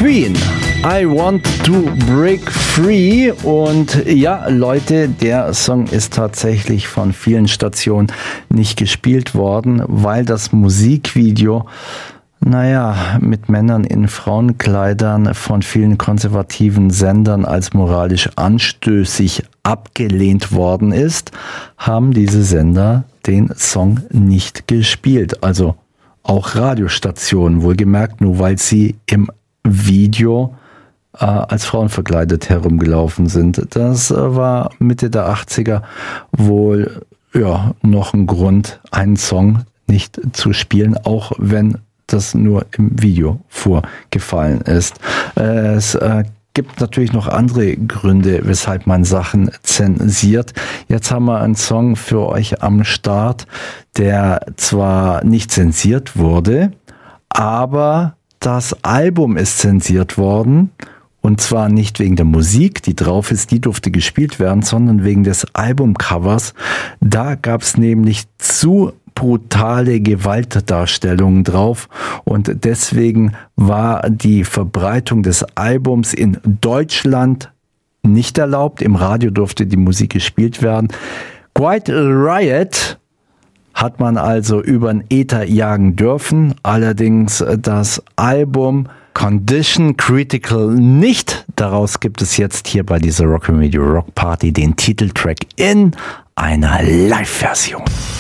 Queen, I Want to Break Free. Und ja, Leute, der Song ist tatsächlich von vielen Stationen nicht gespielt worden, weil das Musikvideo mit Männern in Frauenkleidern von vielen konservativen Sendern als moralisch anstößig abgelehnt worden ist, haben diese Sender den Song nicht gespielt. Also auch Radiostationen, wohlgemerkt, nur weil sie im Video als Frauen verkleidet herumgelaufen sind. Das war Mitte der 80er wohl noch ein Grund, einen Song nicht zu spielen, auch wenn das nur im Video vorgefallen ist. Es gibt natürlich noch andere Gründe, weshalb man Sachen zensiert. Jetzt haben wir einen Song für euch am Start, der zwar nicht zensiert wurde, aber das Album ist zensiert worden. Und zwar nicht wegen der Musik, die drauf ist, die durfte gespielt werden, sondern wegen des Albumcovers. Da gab es nämlich zu brutale Gewaltdarstellungen drauf und deswegen war die Verbreitung des Albums in Deutschland nicht erlaubt. Im Radio durfte die Musik gespielt werden. Quite a Riot hat man also über den Äther jagen dürfen, allerdings das Album Condition Critical nicht. Daraus gibt es jetzt hier bei dieser Rock Radio Rock Party den Titeltrack in einer Live-Version.